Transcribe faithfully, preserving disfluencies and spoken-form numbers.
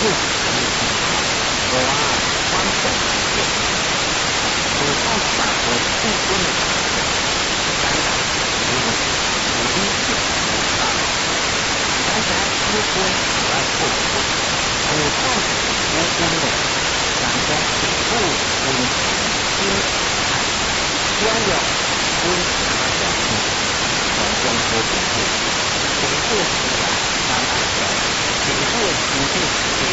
不我啊，光想见，我到法国不婚的时候，当然我们我一定不到。当然不婚我要不婚，我到不婚的，当然不婚心海交友婚茶小心，从中多进步。这个过程啊，当然的，这个过程是